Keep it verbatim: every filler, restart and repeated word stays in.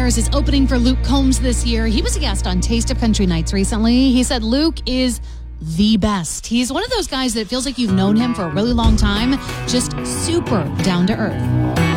Stars is opening for Luke Combs this year. He was a guest on Taste of Country Nights recently. He said Luke is the best. He's one of those guys that feels like you've known him for a really long time, just super down to earth.